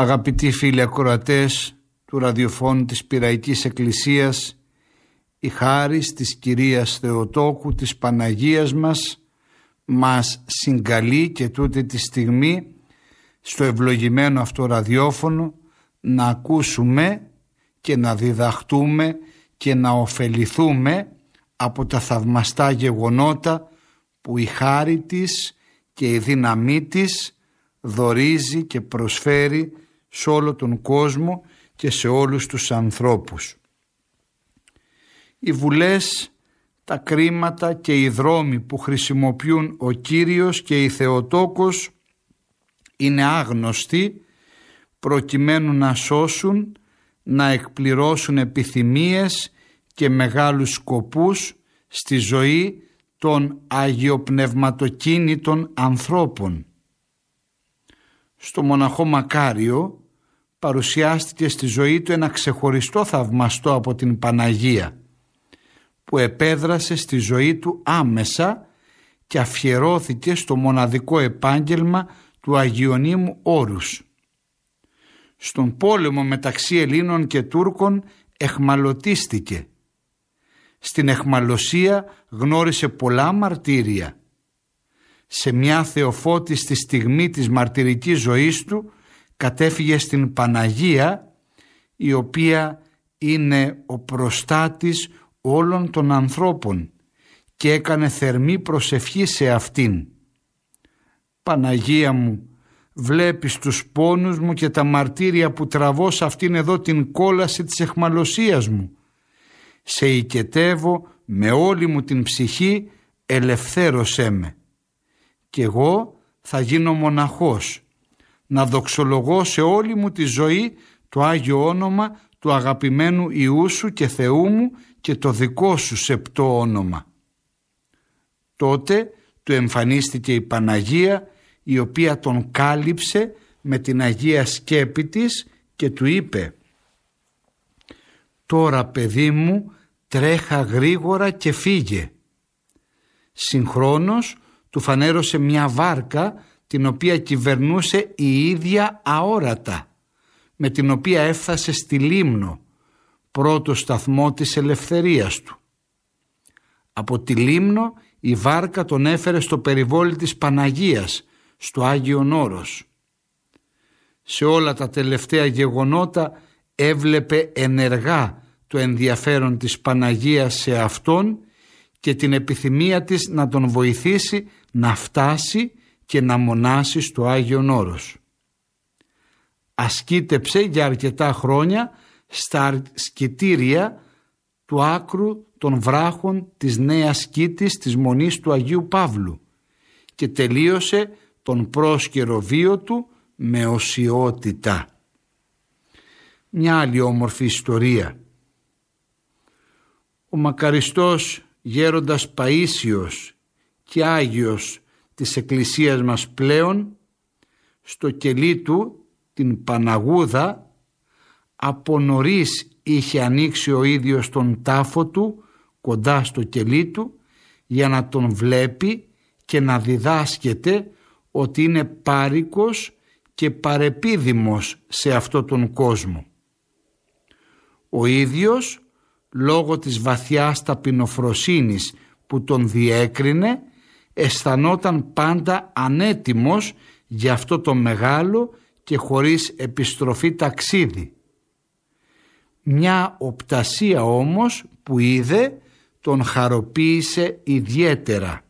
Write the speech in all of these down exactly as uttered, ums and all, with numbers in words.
Αγαπητοί φίλοι ακροατές του ραδιοφώνου της Πειραϊκής Εκκλησίας, η χάρις της Κυρίας Θεοτόκου, της Παναγίας μας, μας συγκαλεί και τούτη τη στιγμή στο ευλογημένο αυτό ραδιόφωνο να ακούσουμε και να διδαχτούμε και να ωφεληθούμε από τα θαυμαστά γεγονότα που η χάρη της και η δύναμή της δωρίζει και προσφέρει σε όλο τον κόσμο και σε όλους τους ανθρώπους. Οι βουλές, τα κρίματα και οι δρόμοι που χρησιμοποιούν ο Κύριος και η Θεοτόκος είναι άγνωστοι προκειμένου να σώσουν, να εκπληρώσουν επιθυμίες και μεγάλους σκοπούς στη ζωή των αγιοπνευματοκίνητων ανθρώπων. Στο μοναχό Μακάριο παρουσιάστηκε στη ζωή του ένα ξεχωριστό θαυμαστό από την Παναγία που επέδρασε στη ζωή του άμεσα και αφιερώθηκε στο μοναδικό επάγγελμα του Αγιονύμου Όρους. Στον πόλεμο μεταξύ Ελλήνων και Τούρκων εχμαλωτίστηκε. Στην εχμαλωσία γνώρισε πολλά μαρτύρια. Σε μια θεοφώτιστη στιγμή της μαρτυρικής ζωής του κατέφυγε στην Παναγία, η οποία είναι ο προστάτης όλων των ανθρώπων, και έκανε θερμή προσευχή σε αυτήν. Παναγία μου, βλέπεις τους πόνους μου και τα μαρτύρια που τραβώ σε αυτήν εδώ την κόλαση της εχμαλωσίας μου. Σε οικετεύω με όλη μου την ψυχή, ελευθέρωσέ με. Κι εγώ θα γίνω μοναχός, να δοξολογώ σε όλη μου τη ζωή το Άγιο όνομα του αγαπημένου Ιού σου και Θεού μου και το δικό σου σεπτό όνομα. Τότε του εμφανίστηκε η Παναγία, η οποία τον κάλυψε με την Αγία σκέπη της και του είπε: «Τώρα, παιδί μου, τρέχα γρήγορα και φύγε». Συγχρόνως του φανέρωσε μια βάρκα, την οποία κυβερνούσε η ίδια αόρατα, με την οποία έφτασε στη Λίμνο, πρώτο σταθμό της ελευθερίας του. Από τη Λίμνο η βάρκα τον έφερε στο περιβόλι της Παναγίας, στο Άγιον Όρος. Σε όλα τα τελευταία γεγονότα έβλεπε ενεργά το ενδιαφέρον της Παναγίας σε αυτόν και την επιθυμία της να τον βοηθήσει να φτάσει και να μονάσει στο Άγιον Όρος. Ασκήτεψε για αρκετά χρόνια στα ασκητήρια του άκρου των βράχων της Νέας Κήτης της Μονής του Αγίου Παύλου και τελείωσε τον πρόσκαιρο βίο του με οσιότητα. Μια άλλη όμορφη ιστορία. Ο μακαριστός γέροντας Παΐσιος και Άγιος της Εκκλησίας μας πλέον, στο κελί του, την Παναγούδα, από νωρίς είχε ανοίξει ο ίδιος τον τάφο του κοντά στο κελί του για να τον βλέπει και να διδάσκεται ότι είναι πάρικος και παρεπίδημος σε αυτό τον κόσμο. Ο ίδιος, λόγω της βαθιάς ταπεινοφροσύνης που τον διέκρινε, αισθανόταν πάντα ανέτοιμος για αυτό το μεγάλο και χωρίς επιστροφή ταξίδι. Μια οπτασία όμως που είδε τον χαροποίησε ιδιαίτερα.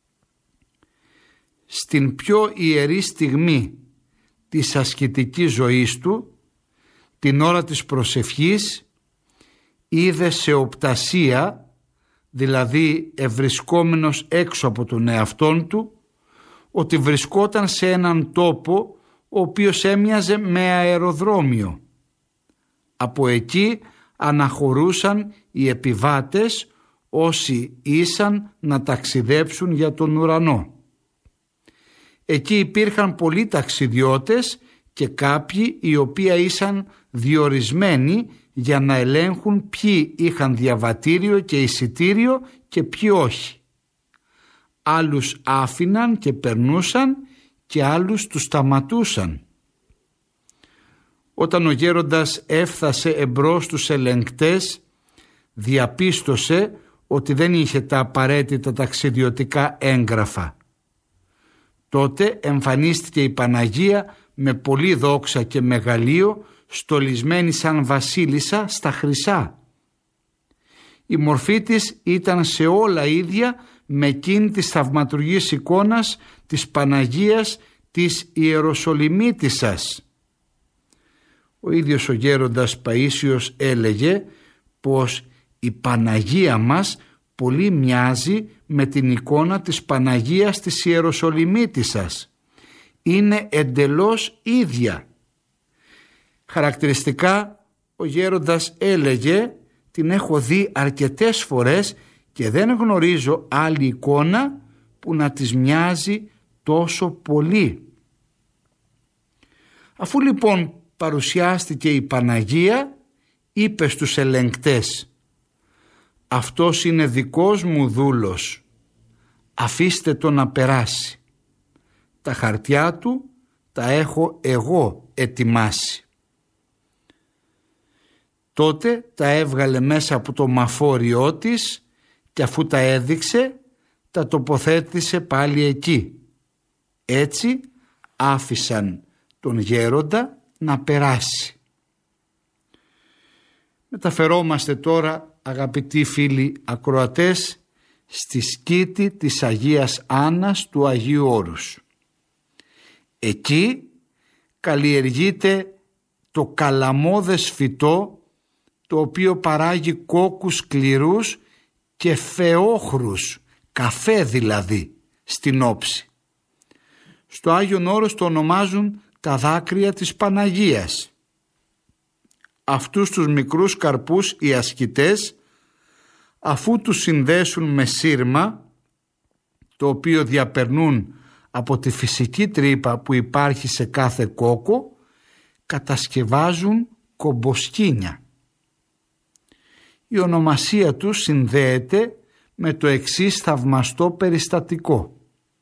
Στην πιο ιερή στιγμή της ασκητικής ζωής του, την ώρα της προσευχής, είδε σε οπτασία, δηλαδή ευρισκόμενος έξω από τον εαυτόν του, ότι βρισκόταν σε έναν τόπο ο οποίος έμοιαζε με αεροδρόμιο. Από εκεί αναχωρούσαν οι επιβάτες όσοι ήσαν να ταξιδέψουν για τον ουρανό. Εκεί υπήρχαν πολλοί ταξιδιώτες και κάποιοι οι οποίοι ήσαν διορισμένοι για να ελέγχουν ποιοι είχαν διαβατήριο και εισιτήριο και ποιοι όχι. Άλλους άφηναν και περνούσαν και άλλους τους σταματούσαν. Όταν ο γέροντας έφτασε εμπρός τους ελεγκτές, διαπίστωσε ότι δεν είχε τα απαραίτητα ταξιδιωτικά έγγραφα. Τότε εμφανίστηκε η Παναγία με πολλή δόξα και μεγαλείο, στολισμένη σαν βασίλισσα στα χρυσά. Η μορφή της ήταν σε όλα ίδια με εκείνη της θαυματουργής εικόνας της Παναγίας της Ιεροσολυμίτισσας. Ο ίδιος ο γέροντας Παΐσιος έλεγε πως η Παναγία μας πολύ μοιάζει με την εικόνα της Παναγίας της Ιεροσολυμίτισσας. Είναι εντελώς ίδια. Χαρακτηριστικά ο γέροντας έλεγε, την έχω δει αρκετές φορές και δεν γνωρίζω άλλη εικόνα που να της μοιάζει τόσο πολύ. Αφού λοιπόν παρουσιάστηκε η Παναγία, είπε στους ελεγκτές, αυτός είναι δικός μου δούλος, αφήστε το να περάσει. Τα χαρτιά του τα έχω εγώ ετοιμάσει. Τότε τα έβγαλε μέσα από το μαφόριό της και αφού τα έδειξε, τα τοποθέτησε πάλι εκεί. Έτσι άφησαν τον γέροντα να περάσει. Μεταφερόμαστε τώρα, αγαπητοί φίλοι ακροατές, στη σκήτη της Αγίας Άννας του Αγίου Όρους. Εκεί καλλιεργείται το καλαμώδες φυτό, το οποίο παράγει κόκκους σκληρούς και φεόχρους, καφέ δηλαδή, στην όψη. Στο Άγιον Όρος το ονομάζουν τα δάκρυα της Παναγίας. Αυτούς τους μικρούς καρπούς οι ασκητές, αφού τους συνδέσουν με σύρμα, το οποίο διαπερνούν από τη φυσική τρύπα που υπάρχει σε κάθε κόκκο, κατασκευάζουν κομποσκίνια. Η ονομασία τους συνδέεται με το εξής θαυμαστό περιστατικό.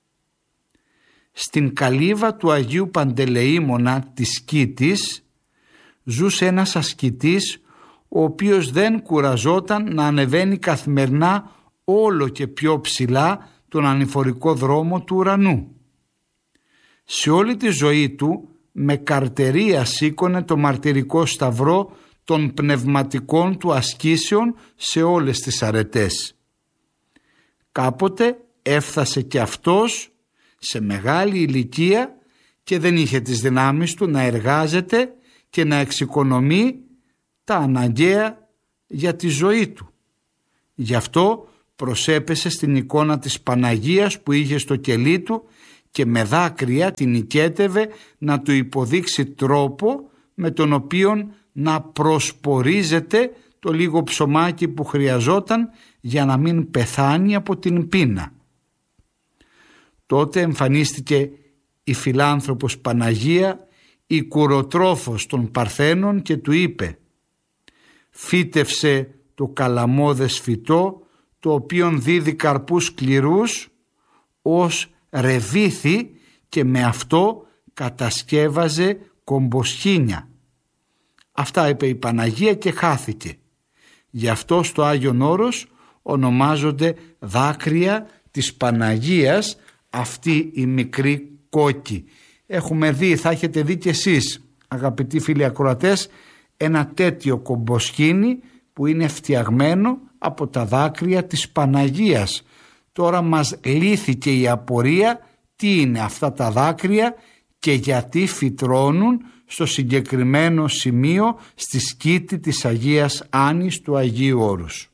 Στην καλύβα του Αγίου Παντελεήμονα της Σκήτης ζούσε ένας ασκητής, ο οποίος δεν κουραζόταν να ανεβαίνει καθημερινά όλο και πιο ψηλά τον ανηφορικό δρόμο του ουρανού. Σε όλη τη ζωή του με καρτερία σήκωνε το μαρτυρικό σταυρό των πνευματικών του ασκήσεων σε όλες τις αρετές. Κάποτε έφτασε και αυτός σε μεγάλη ηλικία και δεν είχε τις δυνάμεις του να εργάζεται και να εξοικονομεί τα αναγκαία για τη ζωή του. Γι' αυτό προσέπεσε στην εικόνα της Παναγίας που είχε στο κελί του και με δάκρυα την οικέτευε να του υποδείξει τρόπο με τον οποίον να προσπορίζεται το λίγο ψωμάκι που χρειαζόταν για να μην πεθάνει από την πείνα. Τότε εμφανίστηκε η φιλάνθρωπος Παναγία, η κουροτρόφος των Παρθένων και του είπε «Φύτευσε το καλαμώδες φυτό, το οποίον δίδει καρπούς σκληρούς, ως ρεβίθι και με αυτό κατασκεύαζε κομποσκίνια». Αυτά είπε η Παναγία και χάθηκε. Γι' αυτό στο Άγιον Όρος ονομάζονται δάκρυα της Παναγίας αυτή η μικρή κόκκι. Έχουμε δει, θα έχετε δει κι εσείς αγαπητοί φίλοι ακροατές, ένα τέτοιο κομποσκίνι που είναι φτιαγμένο από τα δάκρυα της Παναγίας. Τώρα μας λύθηκε η απορία τι είναι αυτά τα δάκρυα και γιατί φυτρώνουν στο συγκεκριμένο σημείο στη σκήτη της Αγίας Άννης του Αγίου Όρους.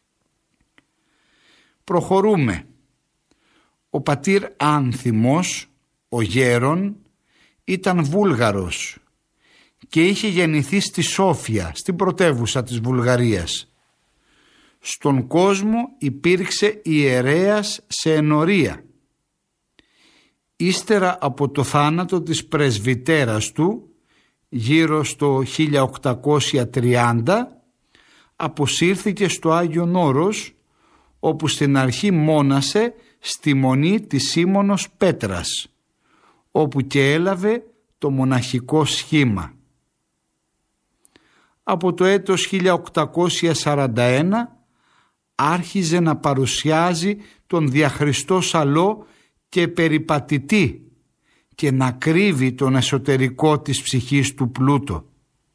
Προχωρούμε. Ο πατήρ Άνθιμος, ο γέρον, ήταν Βούλγαρος και είχε γεννηθεί στη Σόφια, στην πρωτεύουσα της Βουλγαρίας. Στον κόσμο υπήρξε ιερέας σε ενορία. Ύστερα από το θάνατο της πρεσβυτέρας του, γύρω στο χίλια οκτακόσια τριάντα, αποσύρθηκε στο Άγιον Όρος, όπου στην αρχή μόνασε στη μονή της Σίμωνος Πέτρας, όπου και έλαβε το μοναχικό σχήμα. από το έτος χίλια οκτακόσια σαράντα ένα άρχιζε να παρουσιάζει τον διαχριστό σαλό και περιπατητή και να κρύβει τον εσωτερικό της ψυχής του πλούτο.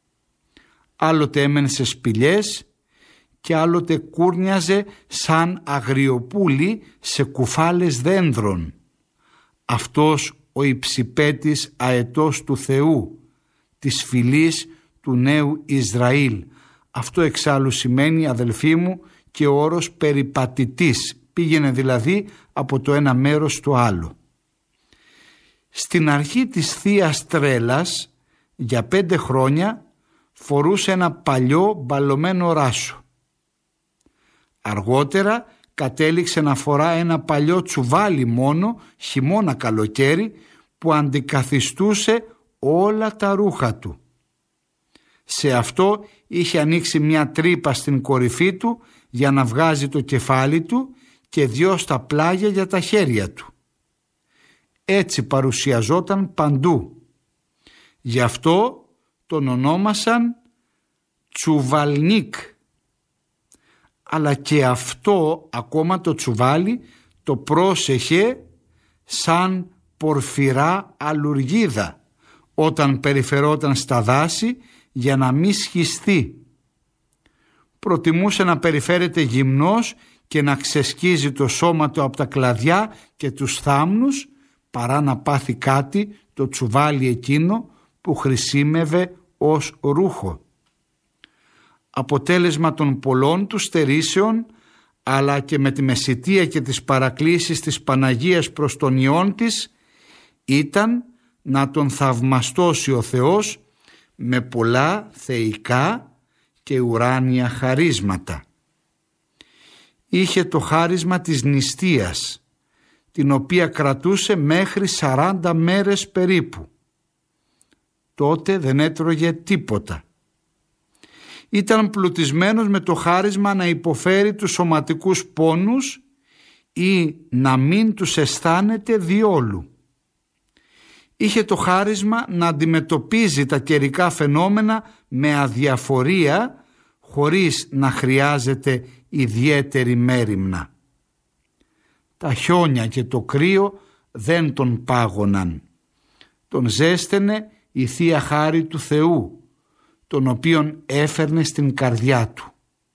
Άλλοτε έμενε σε σπηλιές και άλλοτε κούρνιαζε σαν αγριοπούλη σε κουφάλες δένδρων. Αυτός ο υψηπέτης αετός του Θεού, της φυλής του νέου Ισραήλ. Αυτό εξάλλου σημαίνει, αδελφοί μου, και ο όρος περιπατητής. Πήγαινε δηλαδή από το ένα μέρος στο άλλο. Στην αρχή της Θείας Τρέλας, για πέντε χρόνια, φορούσε ένα παλιό μπαλωμένο ράσο. Αργότερα κατέληξε να φορά ένα παλιό τσουβάλι μόνο, χειμώνα καλοκαίρι, που αντικαθιστούσε όλα τα ρούχα του. Σε αυτό είχε ανοίξει μια τρύπα στην κορυφή του για να βγάζει το κεφάλι του και δυο στα πλάγια για τα χέρια του. Έτσι παρουσιαζόταν παντού. Γι' αυτό τον ονόμασαν τσουβαλνίκ. Αλλά και αυτό, ακόμα το τσουβάλι, το πρόσεχε σαν πορφυρά αλουργίδα όταν περιφερόταν στα δάση για να μη σχιστεί. Προτιμούσε να περιφέρεται γυμνός και να ξεσκίζει το σώμα του από τα κλαδιά και τους θάμνους παρά να πάθει κάτι το τσουβάλι εκείνο που χρησίμευε ως ρούχο. Αποτέλεσμα των πολλών του στερήσεων, αλλά και με τη μεσιτεία και τις παρακλήσεις της Παναγίας προς τον Υιόν της, ήταν να τον θαυμαστώσει ο Θεός με πολλά θεϊκά και ουράνια χαρίσματα. Είχε το χάρισμα της νηστείας, την οποία κρατούσε μέχρι σαράντα μέρες περίπου. Τότε δεν έτρωγε τίποτα. Ήταν πλουτισμένος με το χάρισμα να υποφέρει τους σωματικούς πόνους ή να μην τους αισθάνεται διόλου. Είχε το χάρισμα να αντιμετωπίζει τα καιρικά φαινόμενα με αδιαφορία χωρίς να χρειάζεται ιδιαίτερη μέριμνα. Τα χιόνια και το κρύο δεν τον πάγωναν. Τον ζέστενε η Θεία Χάρη του Θεού, τον οποίον έφερνε στην καρδιά του.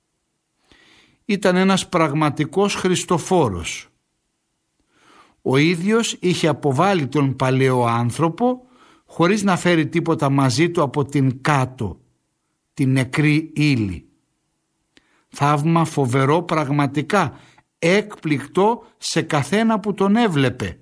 Ήταν ένας πραγματικός Χριστοφόρος. Ο ίδιος είχε αποβάλει τον παλαιό άνθρωπο χωρίς να φέρει τίποτα μαζί του από την κάτω, την νεκρή ύλη. Θαύμα φοβερό πραγματικά, έκπληκτο σε καθένα που τον έβλεπε.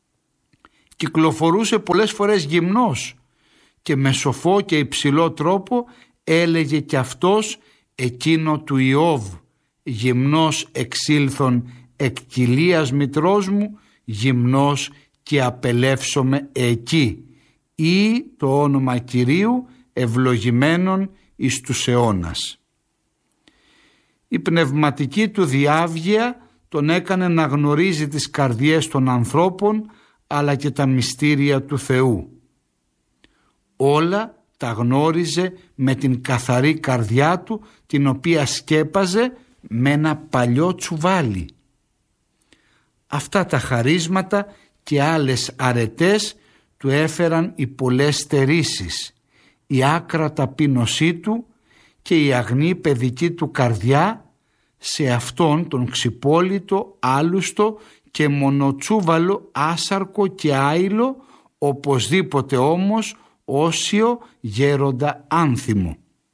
Κυκλοφορούσε πολλές φορές γυμνός και με σοφό και υψηλό τρόπο έλεγε κι αυτός εκείνο του Ιώβ, γυμνός εξήλθον εκ κοιλίας μητρός μου, γυμνός και απελεύσομαι εκεί, ή το όνομα Κυρίου ευλογημένον εις τους αιώνας. Η πνευματική του διάβγεια τον έκανε να γνωρίζει τις καρδιές των ανθρώπων αλλά και τα μυστήρια του Θεού. Όλα τα γνώριζε με την καθαρή καρδιά του, την οποία σκέπαζε με ένα παλιό τσουβάλι. Αυτά τα χαρίσματα και άλλες αρετές του έφεραν οι πολλές στερήσεις, η άκρα ταπείνωσή του και η αγνή παιδική του καρδιά σε αυτόν τον ξυπόλυτο, άλουστο και μονοτσούβαλο, άσαρκο και άειλο, οπωσδήποτε όμως όσιο γέροντα άνθιμο.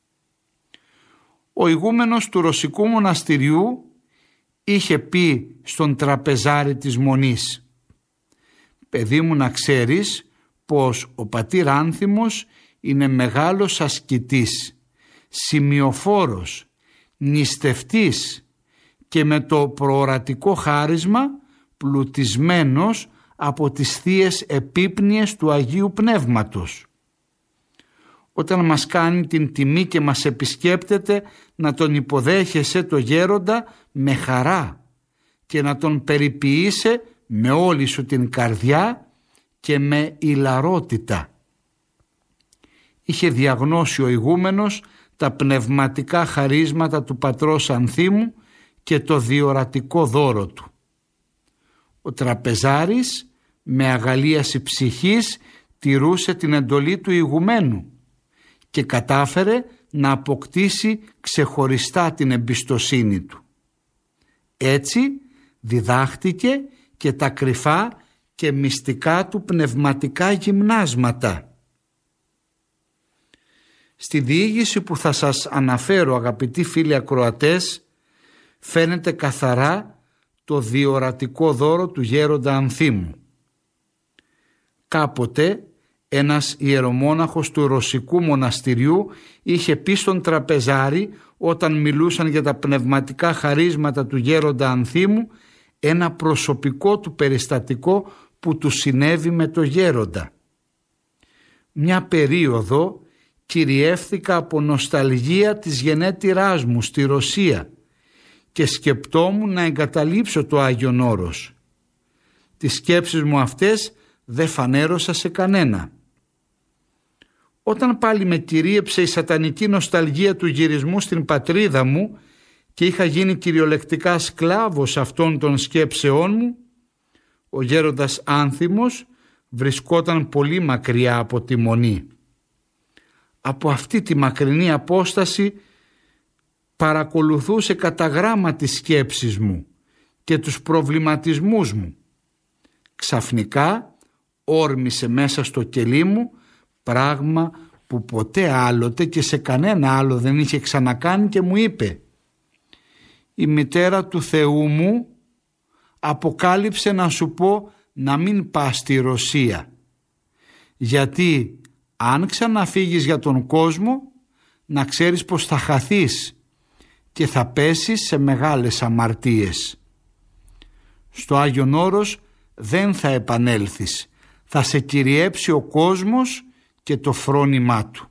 Ο ηγούμενος του Ρωσικού μοναστηριού είχε πει στον τραπεζάρη της Μονής: «Παιδί μου, να ξέρεις πως ο πατήρ Άνθιμος είναι μεγάλος ασκητής, σημειοφόρος, νηστευτής και με το προορατικό χάρισμα πλουτισμένος από τις θείες επίπνοιες του Αγίου Πνεύματος. Όταν μας κάνει την τιμή και μας επισκέπτεται, να τον υποδέχεσαι το γέροντα με χαρά και να τον περιποιείσαι με όλη σου την καρδιά και με ηλαρότητα». Είχε διαγνώσει ο ηγούμενος τα πνευματικά χαρίσματα του πατρός Ανθίμου και το διορατικό δώρο του. Ο τραπεζάρης με αγαλίαση ψυχής τηρούσε την εντολή του ηγουμένου και κατάφερε να αποκτήσει ξεχωριστά την εμπιστοσύνη του. Έτσι διδάχτηκε και τα κρυφά και μυστικά του πνευματικά γυμνάσματα. Στη διήγηση που θα σας αναφέρω, αγαπητοί φίλοι ακροατές, φαίνεται καθαρά το διορατικό δώρο του γέροντα Ανθίμου. Κάποτε ένας ιερομόναχος του Ρωσικού μοναστηριού είχε πει στον τραπεζάρη, όταν μιλούσαν για τα πνευματικά χαρίσματα του γέροντα Ανθίμου, ένα προσωπικό του περιστατικό που του συνέβη με το γέροντα. Μια περίοδο κυριεύθηκα από νοσταλγία της γενέτειράς μου στη Ρωσία και σκεπτόμουν να εγκαταλείψω το Άγιον Όρος. Τις σκέψεις μου αυτές δεν φανέρωσα σε κανένα. Όταν πάλι με κυρίεψε η σατανική νοσταλγία του γυρισμού στην πατρίδα μου και είχα γίνει κυριολεκτικά σκλάβος αυτών των σκέψεών μου, ο γέροντας Άνθιμος βρισκόταν πολύ μακριά από τη Μονή. Από αυτή τη μακρινή απόσταση παρακολουθούσε κατά γράμμα τις σκέψεις μου και τους προβληματισμούς μου. Ξαφνικά όρμησε μέσα στο κελί μου πράγμα που ποτέ άλλοτε και σε κανένα άλλο δεν είχε ξανακάνει και μου είπε: «Η μητέρα του Θεού μου αποκάλυψε να σου πω να μην πας στη Ρωσία, γιατί αν ξαναφύγεις για τον κόσμο να ξέρεις πως θα χαθείς και θα πέσεις σε μεγάλες αμαρτίες. Στο Άγιον Όρος δεν θα επανέλθεις, θα σε κυριέψει ο κόσμος και το φρόνημά του».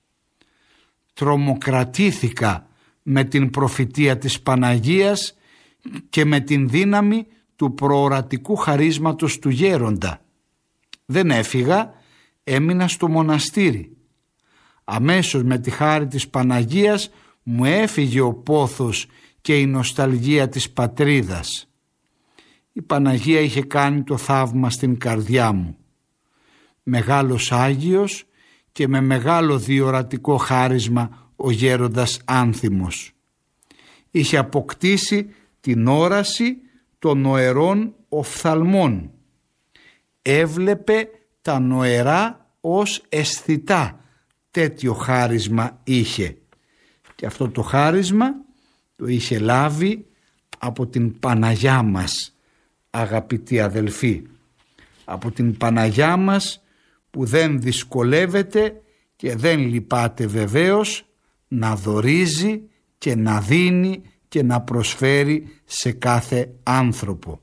Τρομοκρατήθηκα με την προφητεία της Παναγίας και με την δύναμη του προορατικού χαρίσματος του γέροντα. Δεν έφυγα, έμεινα στο μοναστήρι. Αμέσως με τη χάρη της Παναγίας μου έφυγε ο πόθος και η νοσταλγία της πατρίδας. Η Παναγία είχε κάνει το θαύμα στην καρδιά μου. Μεγάλος Άγιος και με μεγάλο διορατικό χάρισμα ο γέροντας Άνθιμος. Είχε αποκτήσει την όραση των νοερών οφθαλμών. Έβλεπε τα νοερά ως αισθητά. Τέτοιο χάρισμα είχε. Και αυτό το χάρισμα το είχε λάβει από την Παναγιά μας, αγαπητοί αδελφοί. Από την Παναγιά μας που δεν δυσκολεύεται και δεν λυπάται βεβαίως να δωρίζει και να δίνει και να προσφέρει σε κάθε άνθρωπο.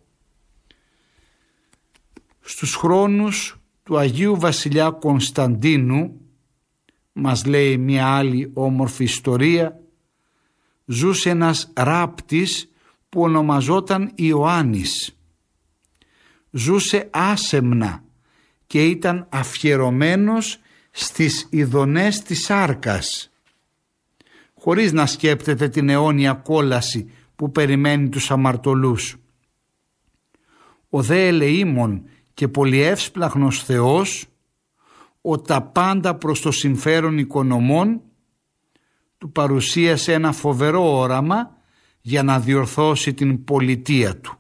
Στους χρόνους του Αγίου Βασιλιά Κωνσταντίνου, μας λέει μια άλλη όμορφη ιστορία, ζούσε ένας ράπτης που ονομαζόταν Ιωάννης. Ζούσε άσεμνα και ήταν αφιερωμένος στις ειδονές της Άρκας, χωρίς να σκέπτεται την αιώνια κόλαση που περιμένει τους αμαρτωλούς. Ο δε ελεήμων και πολυεύσπλαχνος Θεός, ο τα πάντα προς το συμφέρον οικονομών, του παρουσίασε ένα φοβερό όραμα για να διορθώσει την πολιτεία του.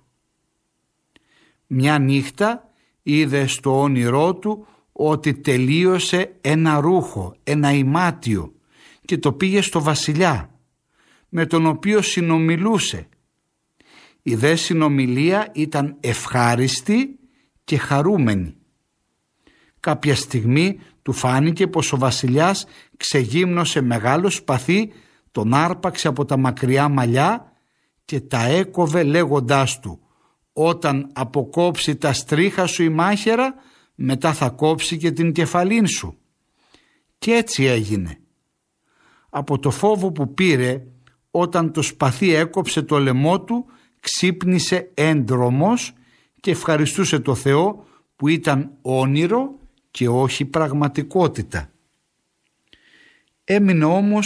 Μια νύχτα είδε στο όνειρό του ότι τελείωσε ένα ρούχο, ένα ημάτιο, και το πήγε στο βασιλιά, με τον οποίο συνομιλούσε. Η δε συνομιλία ήταν ευχάριστη και χαρούμενη. Κάποια στιγμή του φάνηκε πως ο βασιλιάς ξεγύμνωσε μεγάλο σπαθί, τον άρπαξε από τα μακριά μαλλιά και τα έκοβε λέγοντάς του: «Όταν αποκόψει τα στρίχα σου η μάχαιρα, μετά θα κόψει και την κεφαλήν σου». Και έτσι έγινε. Από το φόβο που πήρε, όταν το σπαθί έκοψε το λαιμό του, ξύπνησε έντρομος και ευχαριστούσε το Θεό που ήταν όνειρο και όχι πραγματικότητα. Έμεινε όμως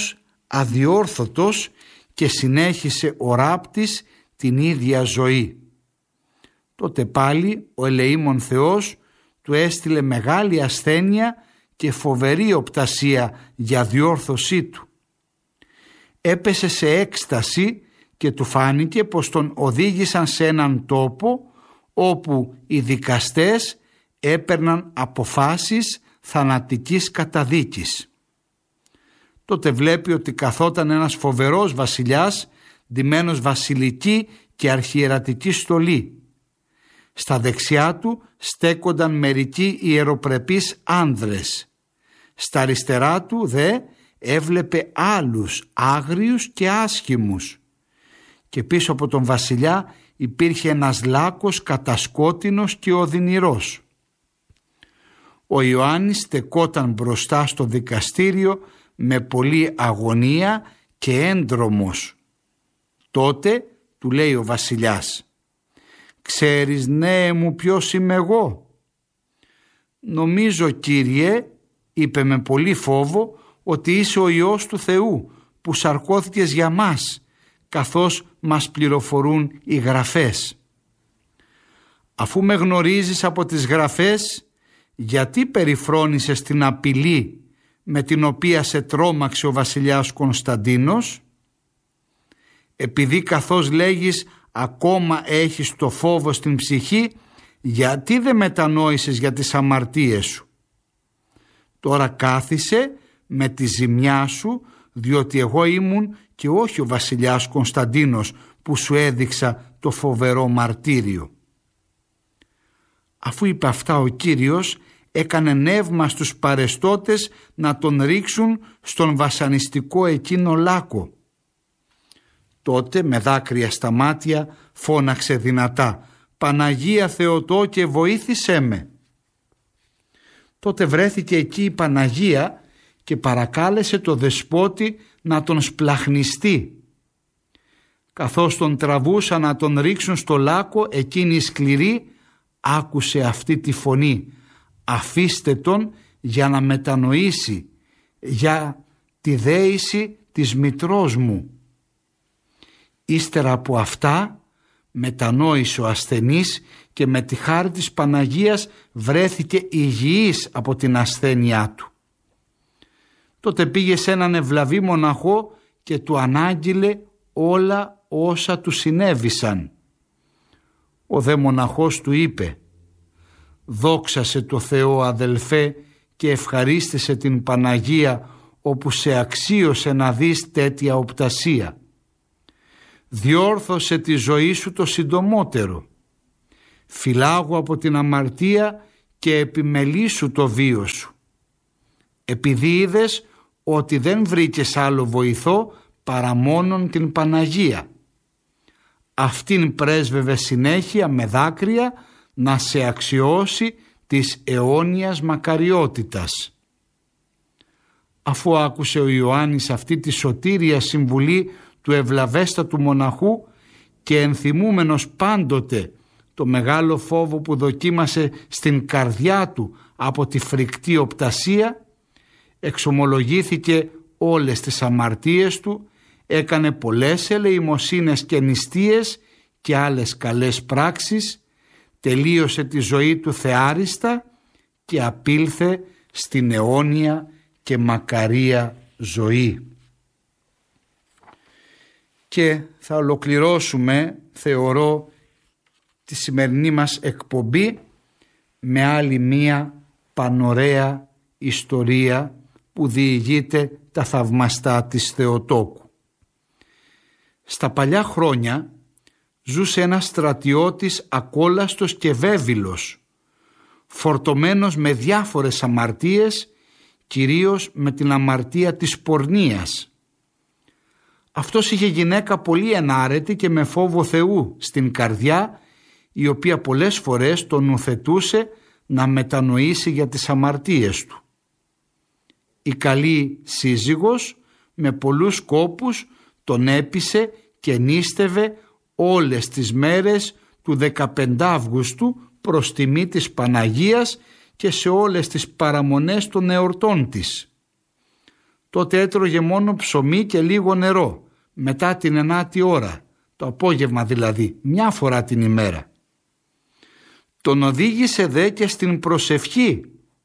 αδιόρθωτος και συνέχισε ο ράπτης την ίδια ζωή. Τότε πάλι ο ελεήμων Θεός του έστειλε μεγάλη ασθένεια και φοβερή οπτασία για διόρθωσή του. Έπεσε σε έκσταση και του φάνηκε πως τον οδήγησαν σε έναν τόπο όπου οι δικαστές έπαιρναν αποφάσεις θανατικής καταδίκης. Τότε βλέπει ότι καθόταν ένας φοβερός βασιλιάς ντυμένος βασιλική και αρχιερατική στολή. Στα δεξιά του στέκονταν μερικοί ιεροπρεπείς άνδρες. Στα αριστερά του δε έβλεπε άλλους άγριους και άσχημους. Και πίσω από τον βασιλιά υπήρχε ένας λάκκος κατασκότεινος και οδυνηρός. Ο Ιωάννης στεκόταν μπροστά στο δικαστήριο με πολλή αγωνία και έντρομος. Τότε του λέει ο βασιλιάς: «Ξέρεις, νέε μου, ποιος είμαι εγώ?» «Νομίζω, Κύριε», είπε με πολύ φόβο, «ότι είσαι ο Υιός του Θεού που σαρκώθηκες για μας, καθώς μας πληροφορούν οι γραφές». «Αφού με γνωρίζεις από τις γραφές, γιατί περιφρόνησες την απειλή με την οποία σε τρόμαξε ο βασιλιάς Κωνσταντίνος?» «Επειδή καθώς λέγεις ακόμα έχεις το φόβο στην ψυχή, γιατί δεν μετανόησες για τις αμαρτίες σου? Τώρα κάθισε με τη ζημιά σου, διότι εγώ ήμουν και όχι ο βασιλιάς Κωνσταντίνος που σου έδειξα το φοβερό μαρτύριο». Αφού είπε αυτά, ο Κύριος έκανε νεύμα στους παρεστώτες να τον ρίξουν στον βασανιστικό εκείνο λάκκο. Τότε με δάκρυα στα μάτια φώναξε δυνατά: «Παναγία Θεοτόκε, βοήθησέ με». Τότε βρέθηκε εκεί η Παναγία και παρακάλεσε το δεσπότη να τον σπλαχνιστεί. Καθώς τον τραβούσαν να τον ρίξουν στο λάκκο, εκείνη η σκληρή άκουσε αυτή τη φωνή: «Αφήστε τον για να μετανοήσει για τη δέηση της μητρός μου». Ύστερα από αυτά μετανόησε ο ασθενής και με τη χάρη της Παναγίας βρέθηκε υγιής από την ασθένειά του. Τότε πήγε σε έναν ευλαβή μοναχό και του ανάγγειλε όλα όσα του συνέβησαν. Ο δε μοναχός του είπε: «Δόξασε το Θεό, αδελφέ, και ευχαρίστησε την Παναγία όπου σε αξίωσε να δεις τέτοια οπτασία. Διόρθωσε τη ζωή σου το συντομότερο. Φυλάγου από την αμαρτία και επιμελήσου το βίο σου. Επειδή είδες ότι δεν βρήκες άλλο βοηθό παρά μόνον την Παναγία. Αυτήν πρέσβευε συνέχεια με δάκρυα να σε αξιώσει της αιώνιας μακαριότητας». Αφού άκουσε ο Ιωάννης αυτή τη σωτήρια συμβουλή του ευλαβέστατου μοναχού και ενθυμούμενος πάντοτε το μεγάλο φόβο που δοκίμασε στην καρδιά του από τη φρικτή οπτασία, εξομολογήθηκε όλες τις αμαρτίες του, έκανε πολλές ελεημοσύνες και νηστείες και άλλες καλές πράξεις, τελείωσε τη ζωή του θεάριστα και απήλθε στην αιώνια και μακαρία ζωή. Και θα ολοκληρώσουμε, θεωρώ, τη σημερινή μας εκπομπή με άλλη μία πανωραία ιστορία που διηγείται τα θαυμαστά της Θεοτόκου. Στα παλιά χρόνια ζούσε ένας στρατιώτης ακόλαστος και βέβυλος, φορτωμένος με διάφορες αμαρτίες, κυρίως με την αμαρτία της πορνείας. Αυτός είχε γυναίκα πολύ ενάρετη και με φόβο Θεού στην καρδιά, η οποία πολλές φορές τον ουθετούσε να μετανοήσει για τις αμαρτίες του. Η καλή σύζυγος με πολλούς κόπους τον έπεισε και νήστευε όλες τις μέρες του δεκαπέντε Αυγούστου προς τιμή της Παναγίας και σε όλες τις παραμονές των εορτών της. τότε έτρωγε μόνο ψωμί και λίγο νερό, μετά την ενάτη ώρα, το απόγευμα δηλαδή, μια φορά την ημέρα. Τον οδήγησε δε και στην προσευχή,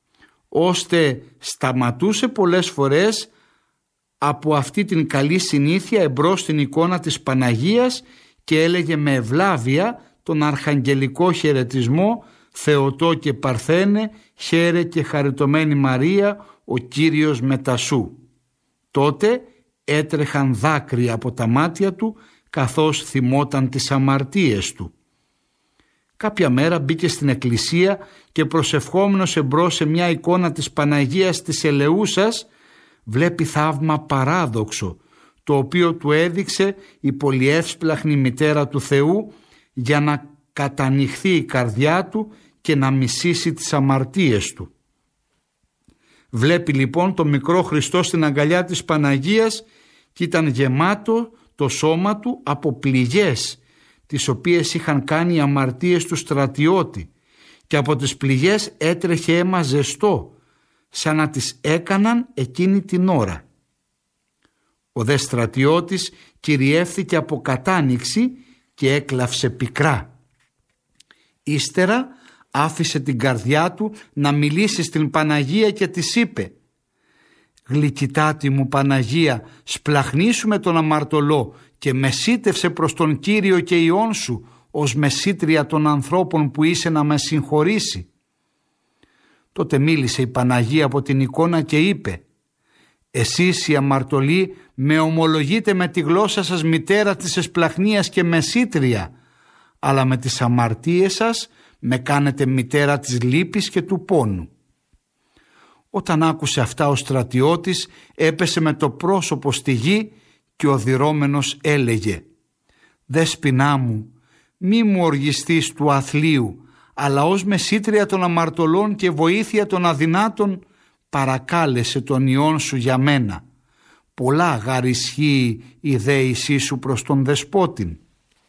ώστε σταματούσε πολλές φορές από αυτή την καλή συνήθεια εμπρός στην εικόνα της Παναγίας και έλεγε με ευλάβεια τον αρχαγγελικό χαιρετισμό «Θεοτό και Παρθένε, χαίρε και χαριτωμένη Μαρία, ο Κύριος μετά σου». Τότε έτρεχαν δάκρυα από τα μάτια του καθώς θυμόταν τις αμαρτίες του. Κάποια μέρα μπήκε στην εκκλησία και προσευχόμενος εμπρός σε μια εικόνα της Παναγίας της Ελεούσας βλέπει θαύμα παράδοξο, το οποίο του έδειξε η πολυεύσπλαχνη μητέρα του Θεού για να κατανοιχθεί η καρδιά του και να μισήσει τις αμαρτίες του. Βλέπει λοιπόν το μικρό Χριστό στην αγκαλιά της Παναγίας και ήταν γεμάτο το σώμα του από πληγές, τις οποίες είχαν κάνει οι αμαρτίες του στρατιώτη, και από τις πληγές έτρεχε αίμα ζεστό, σαν να τις έκαναν εκείνη την ώρα. Ο δε στρατιώτης κυριεύθηκε από κατάνοιξη και έκλαυσε πικρά. Ύστερα άφησε την καρδιά του να μιλήσει στην Παναγία και της είπε «Γλυκητάτη μου Παναγία, σπλαχνίσουμε τον αμαρτωλό και μεσίτευσε προς τον Κύριο και Υιόν σου ως μεσίτρια των ανθρώπων που είσαι να με συγχωρήσει». Τότε μίλησε η Παναγία από την εικόνα και είπε «Εσείς οι αμαρτωλοί με ομολογείτε με τη γλώσσα σας μητέρα της εσπλαχνίας και μεσίτρια, αλλά με τις αμαρτίες σας με κάνετε μητέρα της λύπης και του πόνου». Όταν άκουσε αυτά ο στρατιώτης έπεσε με το πρόσωπο στη γη και ο οδυρώμενος έλεγε «Δέσποινά μου, μη μου οργιστείς του αθλίου, αλλά ως μεσίτρια των αμαρτωλών και βοήθεια των αδυνάτων παρακάλεσε τον Υιόν σου για μένα. Πολλά γαρισχύει η δέησή σου προς τον δεσπότην».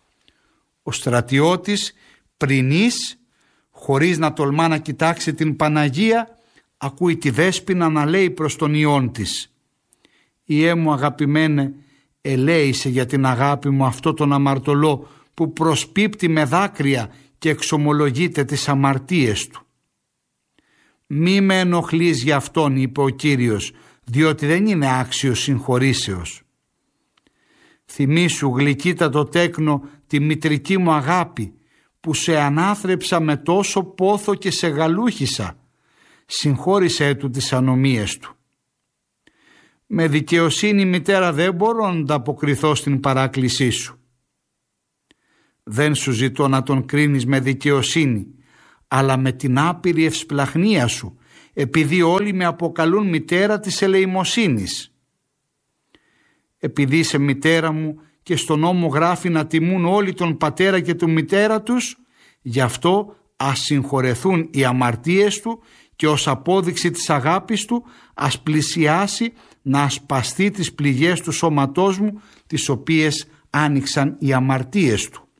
Ο στρατιώτης πρινής, χωρίς να τολμά να κοιτάξει την Παναγία, ακούει τη δέσποινα να λέει προς τον Υιόν της «Υιέ μου αγαπημένε, ελέησε για την αγάπη μου αυτό τον αμαρτωλό που προσπίπτει με δάκρυα και εξομολογείται τις αμαρτίες του». «Μη με ενοχλείς για αυτόν», είπε ο Κύριος, «διότι δεν είναι άξιος συγχωρήσεως». «Θυμήσου γλυκύτατο τέκνο τη μητρική μου αγάπη που σε ανάθρεψα με τόσο πόθο και σε γαλούχησα. Συγχώρησέ του τις ανομίες του». «Με δικαιοσύνη μητέρα δεν μπορώ να ανταποκριθώ στην παράκλησή σου». «Δεν σου ζητώ να τον κρίνεις με δικαιοσύνη, αλλά με την άπειρη ευσπλαχνία σου, επειδή όλοι με αποκαλούν μητέρα της ελεημοσύνης. Επειδή είσαι μητέρα μου και στον νόμο γράφει να τιμούν όλοι τον πατέρα και τον μητέρα τους, γι' αυτό ας συγχωρεθούν οι αμαρτίες του και ως απόδειξη της αγάπης του ας πλησιάσει να ασπαστεί τις πληγές του σώματός μου, τις οποίες άνοιξαν οι αμαρτίες του».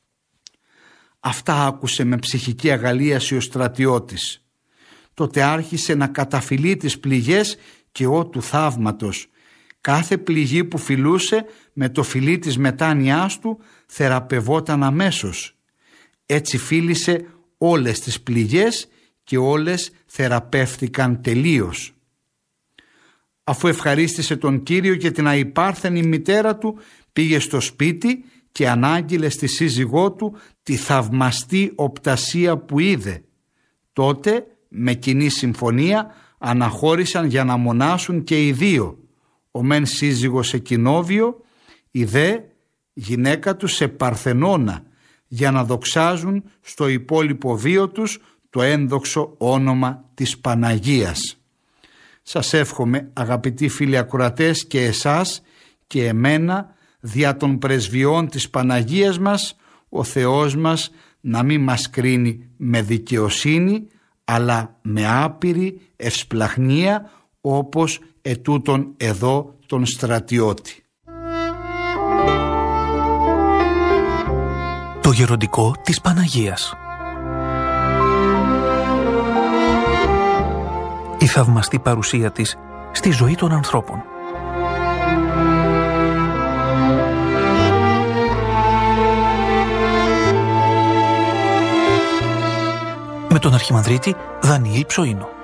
Αυτά άκουσε με ψυχική αγαλίαση ο στρατιώτης. Τότε άρχισε να καταφυλεί τις πληγές και ό του θαύματος. Κάθε πληγή που φιλούσε με το φιλί της μετάνοιάς του θεραπευόταν αμέσως. Έτσι φίλησε όλες τις πληγές και όλες θεραπεύτηκαν τελείως. Αφού ευχαρίστησε τον Κύριο και την αϊπάρθενη μητέρα του, πήγε στο σπίτι και ανάγγειλε στη σύζυγό του τη θαυμαστή οπτασία που είδε. Τότε με κοινή συμφωνία αναχώρησαν για να μονάσουν και οι δύο, ο μεν σύζυγος σε κοινόβιο, η δε γυναίκα του σε παρθενώνα, για να δοξάζουν στο υπόλοιπο βίο τους το ένδοξο όνομα της Παναγίας. Σας εύχομαι, αγαπητοί φίλοι ακροατές, και εσάς και εμένα, δια των πρεσβειών της Παναγίας μας, ο Θεός μας να μην μας κρίνει με δικαιοσύνη, αλλά με άπειρη ευσπλαχνία, όπως ετούτον εδώ τον στρατιώτη. Το γεροντικό της Παναγίας. Η θαυμαστή παρουσία της στη ζωή των ανθρώπων. με τον Αρχιμανδρίτη Δανιήλ Ψωΐνο.